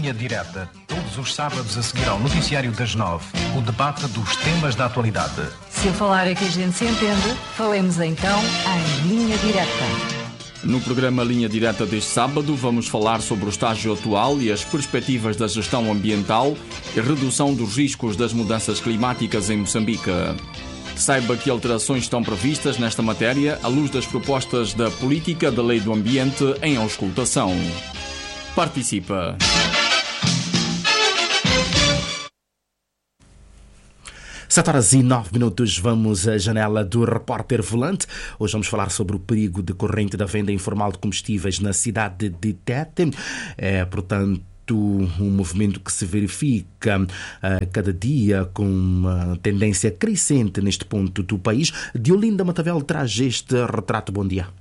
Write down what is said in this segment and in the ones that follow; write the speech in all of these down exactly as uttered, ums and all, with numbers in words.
Linha Direta. Todos os sábados a seguir ao noticiário das nove. O debate dos temas da atualidade. Se eu falar é que a gente se entende, falemos então em Linha Direta. No programa Linha Direta deste sábado vamos falar sobre o estágio atual e as perspectivas da gestão ambiental e redução dos riscos das mudanças climáticas em Moçambique. Saiba que alterações estão previstas nesta matéria à luz das propostas da Política da Lei do Ambiente em auscultação. Participa! sete horas e nove minutos, vamos à janela do Repórter Volante. Hoje vamos falar sobre o perigo decorrente da venda informal de combustíveis na cidade de Tete. É, portanto, um movimento que se verifica uh, cada dia com uma tendência crescente neste ponto do país. Diolinda Matavel traz este retrato. Bom dia.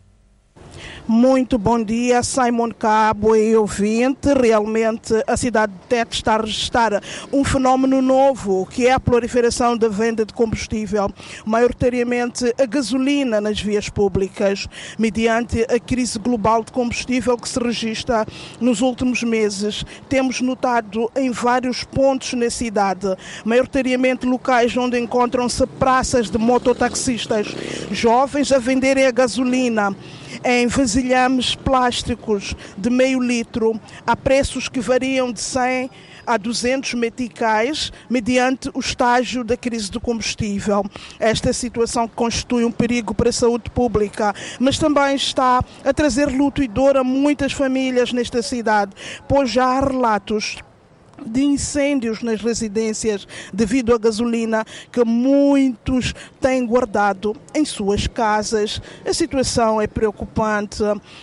Muito bom dia, Simon Cabo e ouvinte. Realmente a cidade de Tete está a registrar um fenómeno novo, que é a proliferação da venda de combustível, maioritariamente a gasolina nas vias públicas, mediante a crise global de combustível que se registra nos últimos meses. Temos notado em vários pontos na cidade, maioritariamente locais onde encontram-se praças de mototaxistas, jovens a venderem a gasolina em vasilhames plásticos de meio litro a preços que variam de cem a duzentos meticais, mediante o estágio da crise do combustível. Esta situação constitui um perigo para a saúde pública, mas também está a trazer luto e dor a muitas famílias nesta cidade, pois já há relatos de incêndios nas residências devido à gasolina que muitos têm guardado em suas casas. A situação é preocupante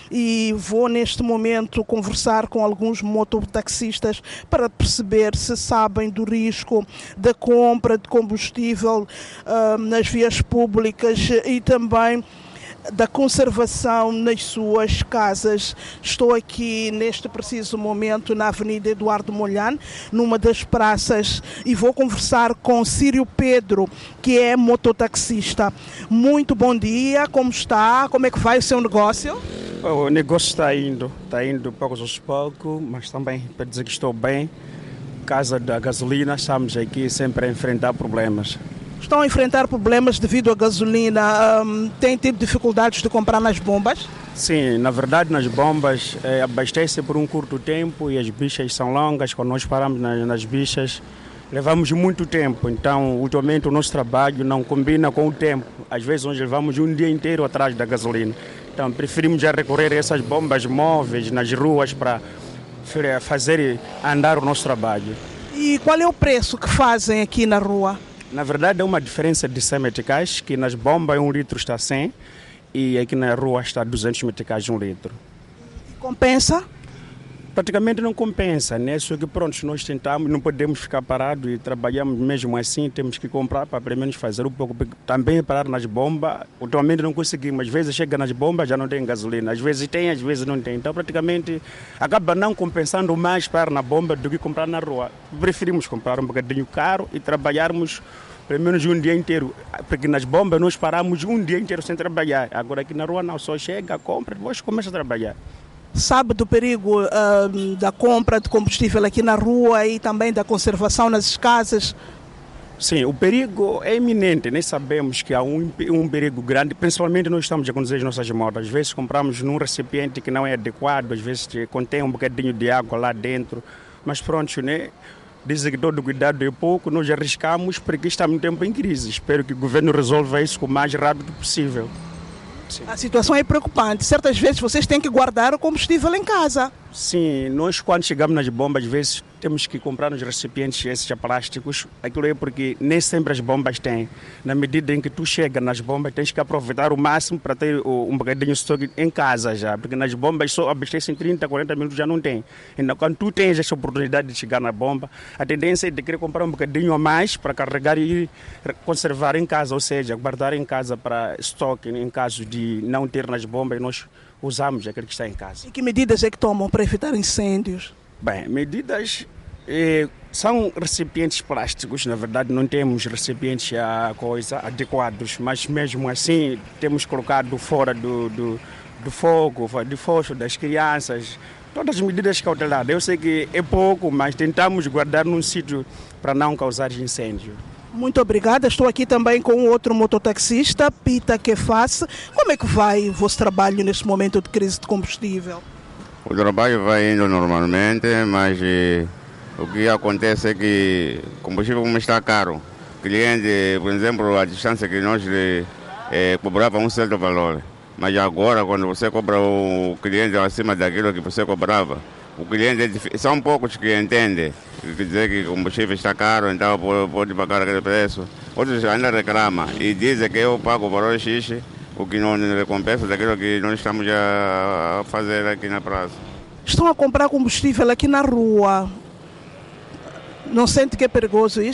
e vou neste momento conversar com alguns mototaxistas para perceber se sabem do risco da compra de combustível uh, nas vias públicas e também da conservação nas suas casas. Estou aqui neste preciso momento na Avenida Eduardo Molhane, numa das praças, e vou conversar com Círio Pedro, que é mototaxista. Muito bom dia, como está? Como é que vai o seu negócio? O negócio está indo, está indo poucos aos poucos, mas também para dizer que estou bem. Casa da gasolina, estamos aqui sempre a enfrentar problemas. Estão a enfrentar problemas devido à gasolina? Um, têm tido dificuldades de comprar nas bombas? Sim, na verdade nas bombas é, abastece por um curto tempo e as bichas são longas. Quando nós paramos nas, nas bichas levamos muito tempo, então ultimamente o nosso trabalho não combina com o tempo. Às vezes nós levamos um dia inteiro atrás da gasolina, então preferimos já recorrer a essas bombas móveis nas ruas para fazer andar o nosso trabalho. E qual é o preço que fazem aqui na rua? Na verdade é uma diferença de cem meticais, que nas bombas um litro está cem e aqui na rua está duzentos meticais um litro. Compensa? Praticamente não compensa, né? Só que pronto, nós tentamos, não podemos ficar parados e trabalhamos mesmo assim, temos que comprar para pelo menos fazer um pouco, também parar nas bombas. Ultimamente não conseguimos, às vezes chega nas bombas já não tem gasolina, às vezes tem, às vezes não tem. Então praticamente acaba não compensando mais parar na bomba do que comprar na rua. Preferimos comprar um bocadinho caro e trabalharmos pelo menos um dia inteiro, porque nas bombas nós paramos um dia inteiro sem trabalhar. Agora aqui na rua não, só chega, compra e depois começa a trabalhar. Sabe do perigo uh, da compra de combustível aqui na rua e também da conservação nas casas? Sim, o perigo é iminente, nem sabemos que há um, um perigo grande, principalmente nós estamos a conduzir as nossas motos. Às vezes compramos num recipiente que não é adequado, às vezes contém um bocadinho de água lá dentro, mas pronto, né? Dizem que todo cuidado é pouco, nós arriscamos porque estamos em tempo em crise. Espero que o governo resolva isso o mais rápido possível. Sim. A situação é preocupante. Certas vezes vocês têm que guardar o combustível em casa. Sim, nós quando chegamos nas bombas, às vezes temos que comprar nos recipientes esses plásticos. Aquilo é porque nem sempre as bombas têm. Na medida em que tu chega nas bombas, tens que aproveitar o máximo para ter um bocadinho de estoque em casa já. Porque nas bombas só abastecem trinta, quarenta minutos, já não tem. Então quando tu tens essa oportunidade de chegar na bomba, a tendência é de querer comprar um bocadinho a mais para carregar e conservar em casa, ou seja, guardar em casa para estoque em caso de não ter nas bombas, nós usamos aquele que está em casa. E que medidas é que tomam para evitar incêndios? Bem, medidas eh, são recipientes plásticos, na verdade não temos recipientes a coisa, adequados, mas mesmo assim temos colocado fora do, do, do fogo, do fósforo das crianças, Todas as medidas cautelares. Eu sei que é pouco, mas tentamos guardar num sítio para não causar incêndio. Muito obrigada. Estou aqui também com outro mototaxista, Pita Kefas. Como é que vai o vosso trabalho neste momento de crise de combustível? O trabalho vai indo normalmente, mas eh, o que acontece é que o combustível como está caro. O cliente, por exemplo, a distância que nós eh, cobrava um certo valor. Mas agora, quando você cobra o cliente acima daquilo que você cobrava, o cliente é difícil. São poucos que entendem. Quer dizer que o combustível está caro, então pode pagar aquele preço. Outros ainda reclamam e dizem que eu pago o valor X, o que não recompensa daquilo que nós estamos a fazer aqui na praça. Estão a comprar combustível aqui na rua. Não sente que é perigoso isso?